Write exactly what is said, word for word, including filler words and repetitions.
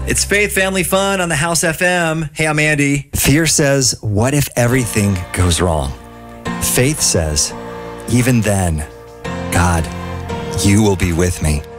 It's Faith Family Fun on the House F M. Hey, I'm Andy. Fear says, what if everything goes wrong? Faith says, even then, God, you will be with me.